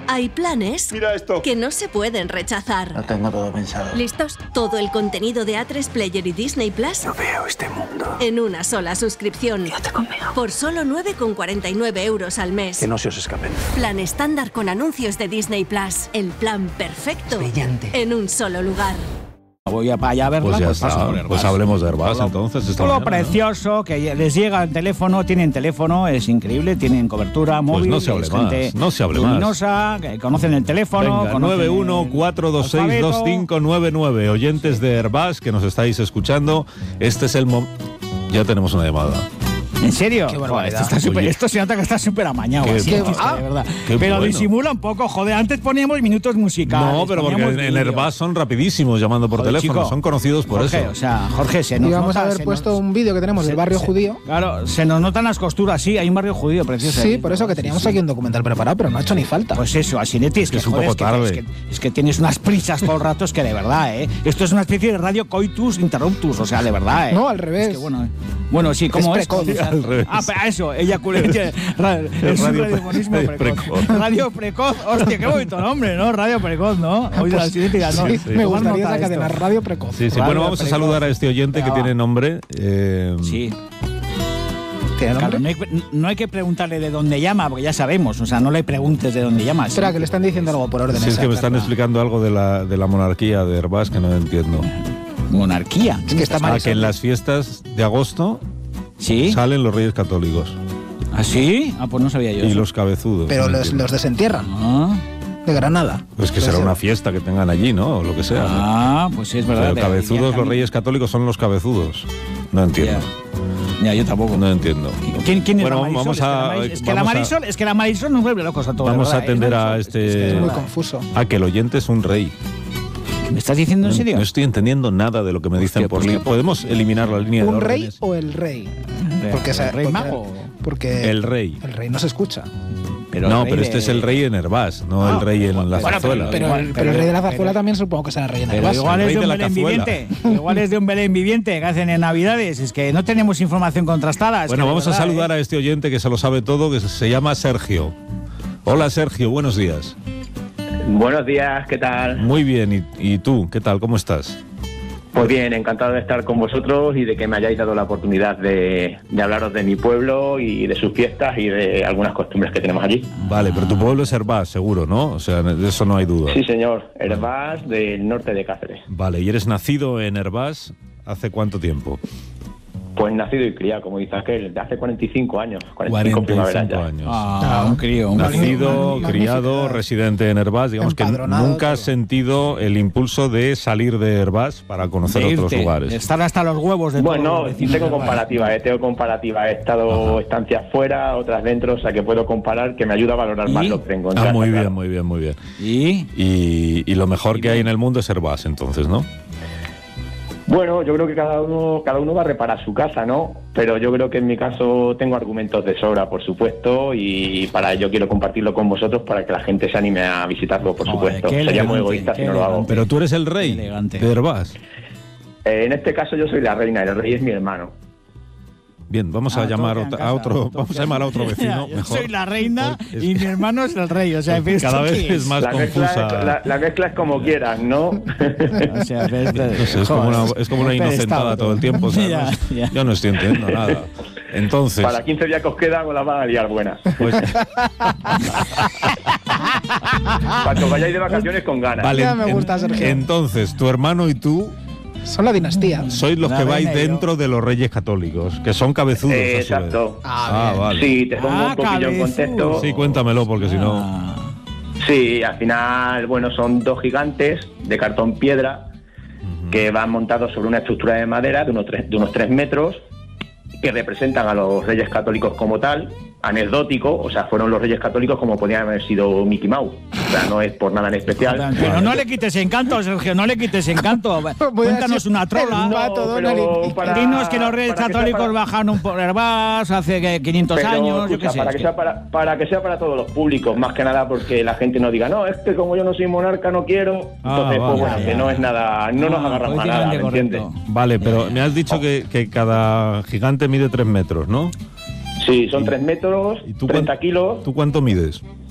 Hay planes Mira esto. que no se pueden rechazar. Lo tengo todo pensado. ¿Listos? Todo el contenido de A3 Player y Disney Plus No veo este mundo. en una sola suscripción. Quédate conmigo. Por solo 9,49 euros al mes. Que no se os escapen. Plan estándar con anuncios de Disney Plus. El plan perfecto. Brillante. En un solo lugar. Voy a para allá a verla. Pues ya paso está. por Airbus. Pues hablemos de Airbus entonces. esta Todo mañana, precioso, que les llega el teléfono, tienen teléfono, es increíble, tienen cobertura móvil. no se hable es más, gente no se hable más. luminosa, que conocen el teléfono. Venga, conocen 914262599. Oyentes de Airbus que nos estáis escuchando, este es el momento. Ya tenemos una llamada. ¿En serio? Qué Joder, barbaridad. esto se nota que está súper amañado. Qué Así, bueno. de verdad. Qué Pero bueno. disimula un poco, joder. Antes poníamos minutos musicales. No, pero porque poníamos en vídeo. Airbus son rapidísimos llamando por Joder, teléfono, chico. son conocidos por Jorge, eso. O sea, Jorge, se nos Íbamos nota, a haber se puesto nos- un vídeo que tenemos del barrio judío. Claro, se nos notan las costuras, sí, hay un barrio judío precioso. Sí, ahí. por eso que teníamos aquí un documental preparado, pero no ha hecho ni falta. Pues eso, Asinetti, es que es un joder, poco tarde. Es que tienes unas prisas todo el rato, es que de verdad, ¿eh? Esto es una especie de radio coitus interruptus, o sea, de verdad, ¿eh? No, al revés. Es que bueno, sí, ¿cómo es? precoz. O sea, Al revés. Ah, pero eso, ella es un radiofonismo precoz. Radio precoz, hostia, qué bonito nombre, ¿no? Radio precoz, ¿no? Oye, Asinetti, no. Sí, me Tomar gustaría nota esa de cadena, esto. Radio Precoz. Sí, sí. Radio Bueno, vamos a precoz. saludar a este oyente que Venga, tiene va. nombre. Sí. ¿Tiene Claro, nombre? no hay que preguntarle de dónde llama, porque ya sabemos, o sea, no le preguntes de dónde llama. Espera, sí. que le están diciendo algo por orden. Sí, es que me están Carla. explicando algo de la monarquía de Airbus que no entiendo. Monarquía. Es que está mal. Que en las fiestas de agosto ¿Sí? salen los Reyes Católicos ¿Ah, sí? Ah, pues no sabía yo. y eso. los cabezudos. Pero no los entiendo. desentierran Ah, de Granada. Pues que será una fiesta que tengan allí, ¿no? O lo que sea. ¿no? ah, pues sí, es verdad. Pero cabezudos, los Reyes Católicos son los cabezudos. No entiendo. Ya, yo tampoco. No entiendo. ¿Quién es Bueno, la Marisol? vamos a- Es que la Marisol nos vuelve locos a todos. Vamos de a verdad, atender ¿eh? a Marisol, este. Es muy confuso. Que el oyente es un rey. ¿Me estás diciendo en serio? No estoy entendiendo nada de lo que me dicen Hostia, por pues línea. que- ¿Podemos eliminar la línea de ¿Un rey órdenes? o el rey? ¿El Porque rey mago? Porque El rey. el rey no se escucha. No, pero este es el rey en Airbus, no el rey en la Bueno, zarzuela. pero el rey de la zarzuela también supongo que será rey en Pero Airbus. igual el es rey de de un la Belén cazuela. viviente. Igual es de un Belén viviente que hacen en Navidades. Es que no tenemos información contrastada. es Bueno, que de vamos a verdad, saludar a este oyente que se lo sabe todo, que se llama Sergio. Hola Sergio, buenos días. Buenos días, ¿qué tal? Muy bien, ¿y tú? ¿Qué tal? ¿Cómo estás? Pues bien, encantado de estar con vosotros y de que me hayáis dado la oportunidad de hablaros de mi pueblo y de sus fiestas y de algunas costumbres que tenemos allí. Vale, pero tu pueblo es Airbus, seguro, ¿no? O sea, de eso no hay duda. Sí, señor, Airbus del norte de Cáceres. Vale, ¿y eres nacido en Airbus hace cuánto tiempo? Pues nacido y criado, como dice aquel, de hace 45 años. 45 primaveras 45 ya. años. Ah, un crío. Un Nacido, magnífico. criado, residente en Airbus, digamos que Empadronado, nunca has todo. sentido el impulso de salir de Airbus para conocer de otros irte, lugares. de estar hasta los huevos de todos Bueno, los vecinos tengo de Airbus. comparativa. He estado estancias fuera, otras dentro, o sea que puedo comparar, que me ayuda a valorar más ¿Y? lo que tengo en casa, Muy bien, claro. muy bien, muy bien. ¿Y? Y lo mejor que hay en el mundo es Airbus, entonces, ¿no? Bueno, yo creo que cada uno va a reparar su casa, ¿no? Pero yo creo que en mi caso tengo argumentos de sobra, por supuesto, y para ello quiero compartirlo con vosotros para que la gente se anime a visitarlo, por Joder, supuesto. qué Sería muy elegante, egoísta qué si no lo hago. elegante. Pero tú eres el rey Elegante. de Airbus. En este caso yo soy la reina, el rey es mi hermano. Bien, vamos a llamar a otro vecino. Yo mejor. soy la reina Porque es- y mi hermano es el rey. O sea, ¿esto Cada qué vez es más La confusa. mezcla es como quieras, ¿no? O sea, No sé, es como una inocentada todo el tiempo. O sea, Ya, ya. Yo no estoy entendiendo nada. Entonces, Para 15 días que os quedan, os la van a liar buena. pues, Para que os vayáis de vacaciones con ganas. vale. Ya me gusta, Sergio. Entonces, tu hermano y tú Son la dinastía. sois los La que vais reina y yo. dentro de los Reyes Católicos, que son cabezudos. a su vez. Exacto. bien. Vale. Sí, te pongo un poquillo en contexto. Sí, cuéntamelo, porque si no. Ah, Sí, al final, bueno, son dos gigantes de cartón piedra que van montados sobre una estructura de madera de unos 3 metros, que representan a los Reyes Católicos como tal, anecdótico, o sea, fueron los Reyes Católicos como podían haber sido Mickey Mouse. O sea, no es por nada en especial. Pero no le quites encanto, Sergio, no le quites encanto. Cuéntanos decir una trola. el pato Donald y- Dinos que los Reyes para que sea Católicos para- bajaron por Airbus hace 500 Pero, años. Yo escucha, qué sé. para, es que sea para que sea para todos los públicos, más que nada porque la gente no diga, no, es que como yo no soy monarca no quiero. Entonces, vale. pues bueno, Ya, que ya. no es nada, no nos agarramos a nada, ¿me políticamente entiendes? correcto. Vale, pero me has dicho que cada gigante mide 3 metros, ¿no? Sí, son 3 metros, ¿Y tú 30 kilos. ¿Tú cuánto mides?